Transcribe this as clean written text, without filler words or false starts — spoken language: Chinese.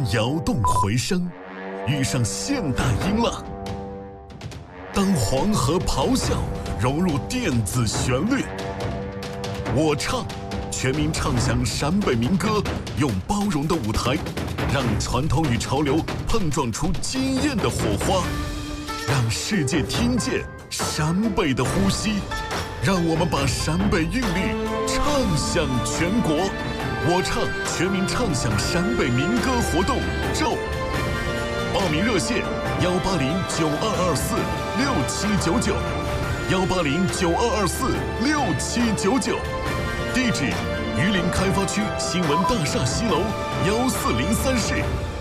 摇动回声，遇上现代音浪。当黄河咆哮融入电子旋律，我唱，全民唱响陕北民歌，用包容的舞台，让传统与潮流碰撞出惊艳的火花，让世界听见陕北的呼吸，让我们把陕北韵律唱响全国。我唱，全民唱响陕北民歌活动周，报名热线18092246799，18092246799，地址榆林开发区新闻大厦西楼1403室。